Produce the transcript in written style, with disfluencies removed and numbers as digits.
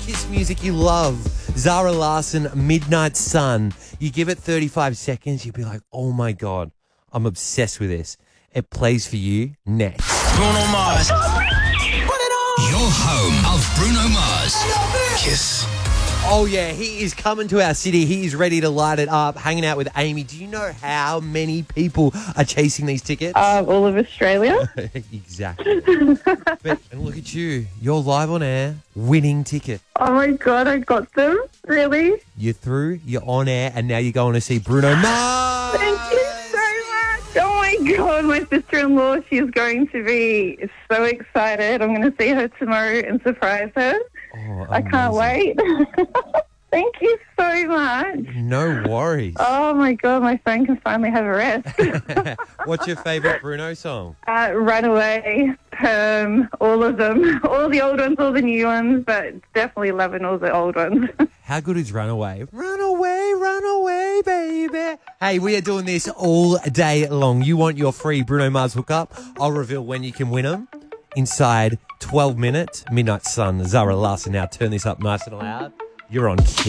Kiss music you love. Zara Larsson, Midnight Sun. You give it 35 seconds, you'll be like, oh my God, I'm obsessed with this. It plays for you next. Bruno Mars. Your home of Bruno Mars. Kiss. Oh, yeah, he is coming to our city. He is ready to light it up, hanging out with Amy. Do you know how many people are chasing these tickets? All of Australia. Exactly. And look at you. You're live on air, winning ticket. Oh, my God, I got them. Really? You're through, you're on air, and now you're going to see Bruno Mars. Thank you so much. Oh, my God, my sister-in-law, she's going to be so excited. I'm going to see her tomorrow and surprise her. Oh, I can't wait. Thank you so much. No worries. Oh, my God, my phone can finally have a rest. What's your favourite Bruno song? Runaway, Perm, all of them. All the old ones, all the new ones, but definitely loving all the old ones. How good is Runaway? Run away, baby. Hey, we are doing this all day long. You want your free Bruno Mars hookup? I'll reveal when you can win them inside 12 minutes. Midnight Sun, Zara Larsson. Now turn this up nice and loud. You're on Kiss.